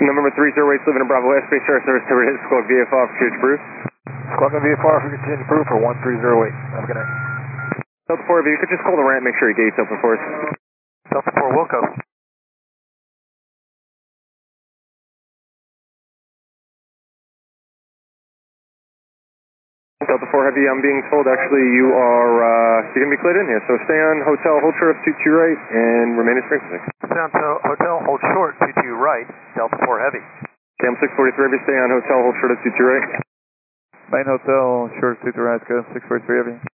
November 30 living in Bravo West, Space Star Service to hit Squawk VFR for future proof. Squawk VFR for continued proof for 1308. Have a good night. Delta 4, if you could just call the ramp, make sure your gate's open for us. Delta 4, Wilco. Delta 4 Heavy, I'm being told actually you're going to be cleared in here, so stay on hotel, hold short of 22 right, and remain in Springfield. Stay on hotel, hold short, 22 right, Delta 4 Heavy. Cam 643 Heavy, stay on hotel, hold short of 22 right. Main hotel, short of 22 right, go 643 Heavy.